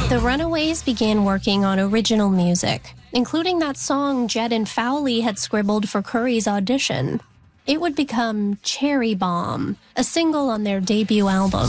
The Runaways began working on original music, including that song Jed and Fowley had scribbled for Curry's audition. It would become Cherry Bomb, a single on their debut album.